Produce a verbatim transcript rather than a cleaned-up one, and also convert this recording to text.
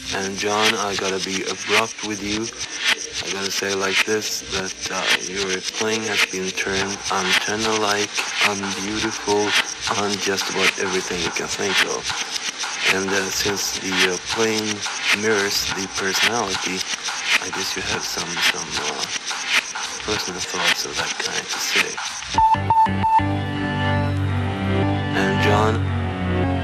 And John, I gotta be abrupt with you. I gotta say like this, that uh, your playing has been turned on tenor-like, on beautiful, on just about everything you can think of. And uh, since the uh, playing mirrors the personality, I guess you have some, some uh, personal thoughts of that kind to say. And John,